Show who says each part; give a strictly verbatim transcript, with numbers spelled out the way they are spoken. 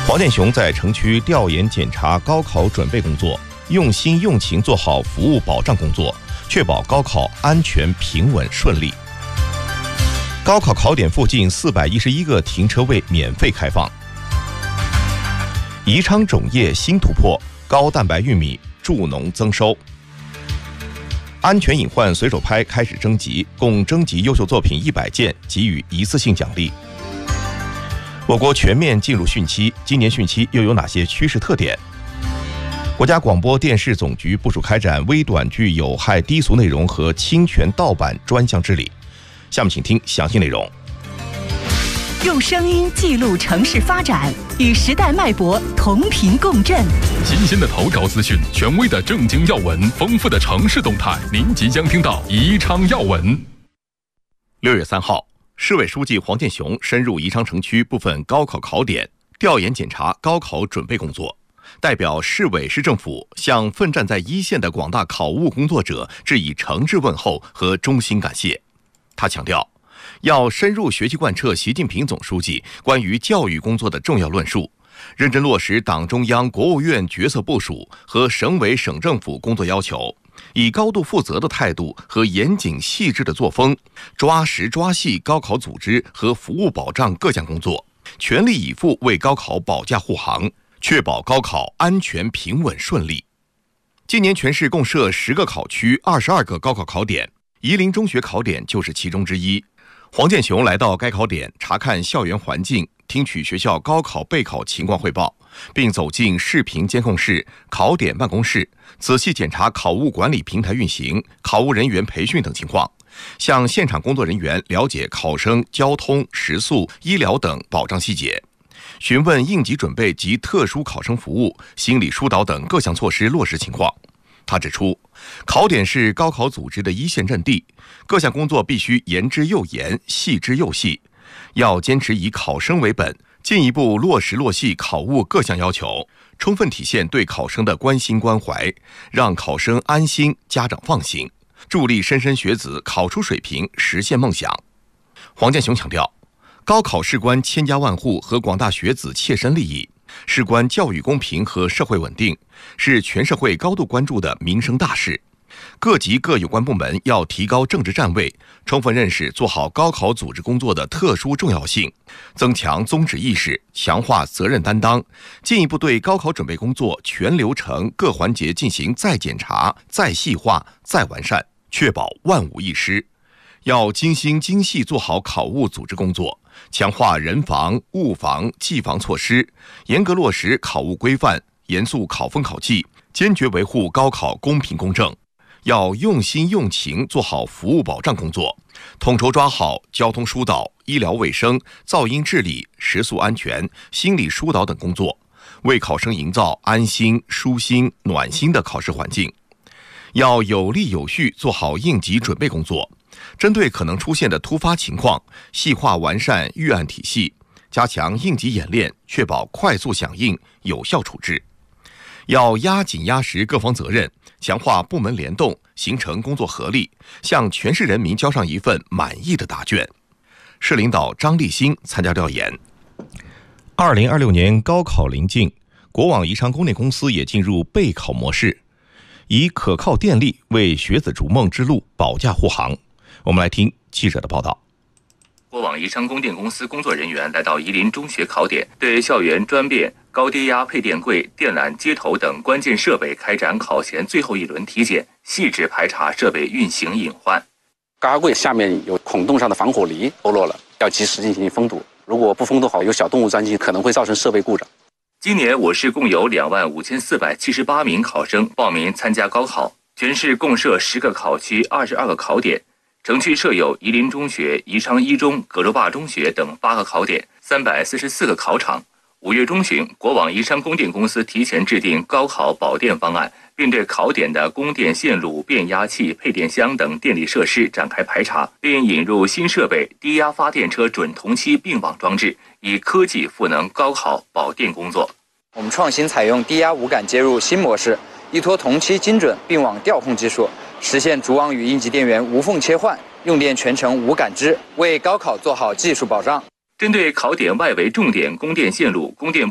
Speaker 1: 黄建雄在城区调研检查高考准备工作，用心用情做好服务保障工作，确保高考安全平稳顺利。高考考点附近四百一十一个停车位免费开放。宜昌种业新突破，高蛋白玉米助农增收。安全隐患随手拍开始征集，共征集优秀作品一百件，给予一次性奖励。我国全面进入汛期，今年汛期又有哪些趋势特点？国家广播电视总局部署开展微短剧有害低俗内容和侵权盗版专项治理。下面请听详细内容。
Speaker 2: 用声音记录城市发展，与时代脉搏同频共振。
Speaker 3: 新鲜的投稿资讯，权威的政经要闻，丰富的城市动态，您即将听到宜昌要闻。
Speaker 1: 六月三号，市委书记黄建雄深入宜昌城区部分高考考点，调研检查高考准备工作，代表市委市政府向奋战在一线的广大考务工作者致以诚挚问候和衷心感谢。他强调，要深入学习贯彻习近平总书记关于教育工作的重要论述，认真落实党中央、国务院决策部署和省委省政府工作要求，以高度负责的态度和严谨细致的作风，抓实抓细高考组织和服务保障各项工作，全力以赴为高考保驾护航，确保高考安全平稳顺利。今年全市共设十个考区，二十二个高考考点，夷陵中学考点就是其中之一。黄建雄来到该考点查看校园环境，听取学校高考备考情况汇报，并走进视频监控室、考点办公室，仔细检查考务管理平台运行、考务人员培训等情况，向现场工作人员了解考生交通、食宿、医疗等保障细节，询问应急准备及特殊考生服务、心理疏导等各项措施落实情况。他指出，考点是高考组织的一线阵地，各项工作必须严之又严，细之又细，要坚持以考生为本，进一步落实落细考务各项要求，充分体现对考生的关心关怀，让考生安心，家长放心，助力莘莘学子考出水平，实现梦想。黄建雄强调，高考事关千家万户和广大学子切身利益，事关教育公平和社会稳定，是全社会高度关注的民生大事。各级各有关部门要提高政治站位，充分认识做好高考组织工作的特殊重要性，增强宗旨意识，强化责任担当，进一步对高考准备工作全流程各环节进行再检查、再细化、再完善，确保万无一失。要精心精细做好考务组织工作，强化人防、物防、技防措施，严格落实考务规范，严肃考风考纪，坚决维护高考公平公正。要用心用情做好服务保障工作，统筹抓好交通疏导、医疗卫生、噪音治理、食宿安全、心理疏导等工作，为考生营造安心、舒心、暖心的考试环境。要有力有序做好应急准备工作，针对可能出现的突发情况，细化完善预案体系，加强应急演练，确保快速响应、有效处置。要压紧压实各方责任，强化部门联动，形成工作合力，向全市人民交上一份满意的答卷。市领导张立新参加调研。二零二六年高考临近，国网宜昌供电公司也进入备考模式，以可靠电力为学子逐梦之路保驾护航。我们来听记者的报道。
Speaker 4: 国网宜昌供电公司工作人员来到夷陵中学考点，对校园专变、高低压配电柜、电缆接头等关键设备开展考前最后一轮体检，细致排查设备运行隐患。
Speaker 5: 高压柜下面有孔洞上的防火泥脱落了，要及时进行封堵。如果不封堵好，有小动物钻进，可能会造成设备故障。
Speaker 4: 今年我市共有两万五千四百七十八名考生报名参加高考，全市共设十个考区，二十二个考点。城区设有夷陵中学、宜昌一中、葛洲坝中学等八个考点，三百四十四个考场。五月中旬，国网宜昌供电公司提前制定高考保电方案，并对考点的供电线路、变压器、配电箱等电力设施展开排查，并引入新设备低压发电车准同期并网装置，以科技赋能高考保电工作。
Speaker 6: 我们创新采用低压无感接入新模式，依托同期精准并网调控技术，实现主网与应急电源无缝切换，用电全程无感知，为高考做好技术保障。
Speaker 4: 针对考点外围重点供电线路，供电